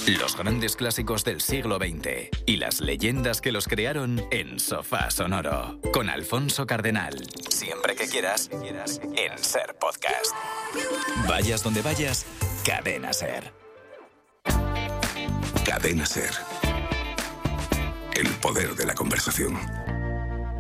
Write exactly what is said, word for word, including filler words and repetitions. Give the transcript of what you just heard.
Los grandes clásicos del siglo veinte y las leyendas que los crearon en Sofá Sonoro. Con Alfonso Cardenal. Siempre que quieras, en Ser Podcast. Vayas donde vayas, Cadena Ser. Cadena Ser. El poder de la conversación.